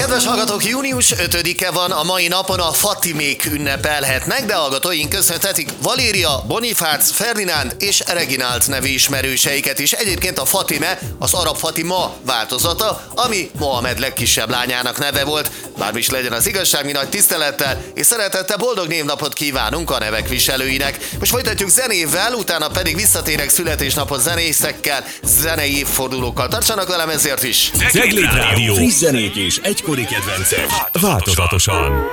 Kedves hallgatók, június 5-e van, a mai napon a Fatimék ünnepelhetnek, de hallgatóink köszönhetik Valéria, Bonifác, Ferdinánd és Reginált nevű ismerőseiket is. Egyébként a Fatime az arab Fatima változata, ami Mohamed legkisebb lányának neve volt. Bármi is legyen az igazság, mi nagy tisztelettel és szeretettel boldog névnapot kívánunk a nevek viselőinek. Most folytatjuk zenével, utána pedig visszatérnek születésnapot zenészekkel, zenei évfordulókkal. Tartsanak velem ezért is! Cegléd Rádió! Friss zenék és egykori kedvencek. Változatosan.